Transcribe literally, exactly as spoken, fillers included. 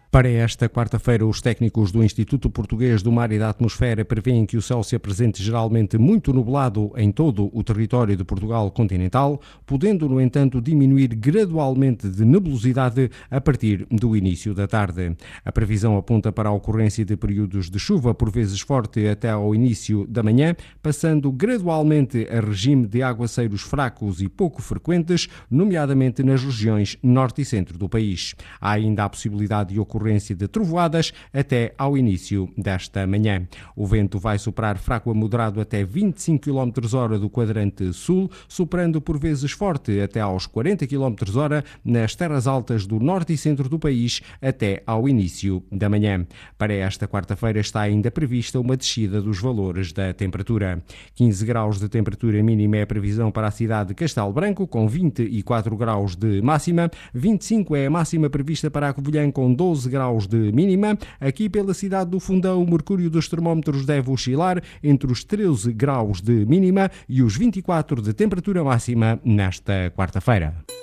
Para esta quarta-feira, os técnicos do Instituto Português do Mar e da Atmosfera prevêem que o céu se apresente geralmente muito nublado em todo o território de Portugal continental, podendo, no entanto, diminuir gradualmente de nebulosidade a partir do início da tarde. A previsão aponta para a ocorrência de períodos de chuva, por vezes forte até ao início da manhã, passando gradualmente a regime de aguaceiros fracos e pouco frequentes, nomeadamente nas regiões norte e centro do país. Há ainda a possibilidade de ocorrência de trovoadas até ao início desta manhã. O vento vai soprar fraco a moderado até vinte e cinco quilómetros hora do quadrante sul, soprando por vezes forte até aos quarenta quilómetros hora nas terras altas do norte e centro do país até ao início da manhã. Para esta quarta-feira está ainda prevista uma descida dos valores da temperatura. quinze graus de temperatura mínima é a previsão para a cidade de Castelo Branco, com vinte e quatro graus de máxima. vinte e cinco é a máxima prevista para a Covilhã, com doze graus de mínima. Aqui pela cidade do Fundão, o mercúrio dos termómetros deve oscilar entre os treze graus de mínima e os vinte e quatro de temperatura máxima nesta quarta-feira.